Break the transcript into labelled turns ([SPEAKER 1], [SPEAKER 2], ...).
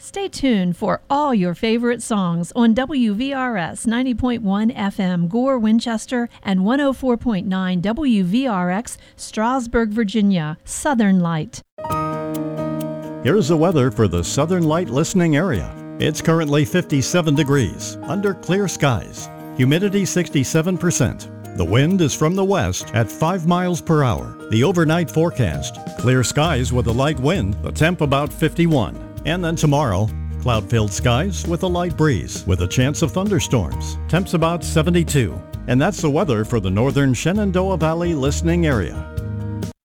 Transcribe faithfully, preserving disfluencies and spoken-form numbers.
[SPEAKER 1] Stay tuned for all your favorite songs on W V R S ninety point one F M Gore, Winchester, and one oh four point nine W V R X Strasburg, Virginia. Southern Light.
[SPEAKER 2] Here's the weather for the Southern Light listening area. It's currently fifty-seven degrees under clear skies. Humidity sixty-seven percent. The wind is from the west at five miles per hour. The overnight forecast, clear skies with a light wind, the temp about fifty-one. And then tomorrow, cloud-filled skies with a light breeze with a chance of thunderstorms. Temps about seventy-two. And that's the weather for the northern Shenandoah Valley listening area.